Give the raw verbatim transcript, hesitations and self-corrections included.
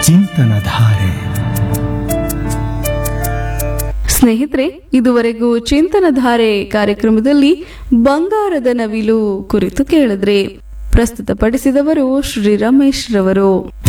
ಚಿಂತನಧಾರೆ. ಸ್ನೇಹಿತರೆ, ಇದುವರೆಗೂ ಚಿಂತನಧಾರೆ ಕಾರ್ಯಕ್ರಮದಲ್ಲಿ ಬಂಗಾರದ ನವಿಲು ಕುರಿತು ಕೇಳಿದ್ರೆ, ಪ್ರಸ್ತುತಪಡಿಸಿದವರು ಶ್ರೀ ರಮೇಶ್ ರವರು.